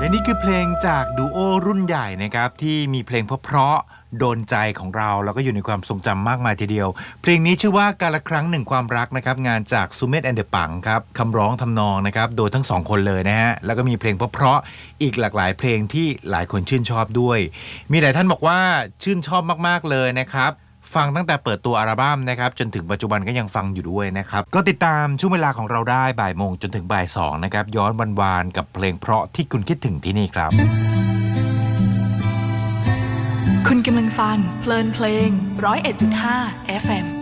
และนี่คือเพลงจากดูโอรุ่นใหญ่นะครับที่มีเพลงเพราะๆโดนใจของเราแล้วก็อยู่ในความทรงจำมากมายทีเดียวเพลงนี้ชื่อว่ากาลครั้งหนึ่งความรักนะครับงานจากซูเมธแอนด์เดอะปังครับคำร้องทำนองนะครับโดยทั้งสองคนเลยนะฮะแล้วก็มีเพลงเพราะๆอีกหลากหลายเพลงที่หลายคนชื่นชอบด้วยมีหลายท่านบอกว่าชื่นชอบมากๆเลยนะครับฟังตั้งแต่เปิดตัวอัลบั้มนะครับจนถึงปัจจุบันก็ยังฟังอยู่ด้วยนะครับก็ติดตามช่วงเวลาของเราได้บ่ายโมงจนถึงบ่ายสองนะครับย้อนวานๆกับเพลงเพราะที่คุณคิดถึงที่นี่ครับคุณกำลังฟังเพลินเพลง 101.5 FM